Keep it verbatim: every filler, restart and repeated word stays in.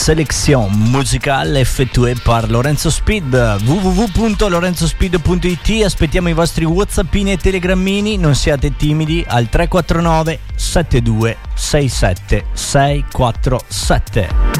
sélection musicale effettuée par Lorenzo Speed. w w w punto lorenzo speed punto i t. Aspettiamo i vostri whatsappini e telegrammini, non siate timidi, al tre quattro nove sette due sei sette sei quattro sette.